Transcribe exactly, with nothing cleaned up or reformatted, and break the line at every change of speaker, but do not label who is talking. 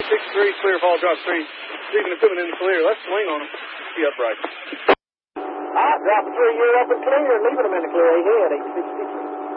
six three, clear, fall, drop three. Leaving equipment in the clear. Let's swing on them. Be upright.
I dropped three, you're up and clear, leaving them in the clear. Eight head, eight six six.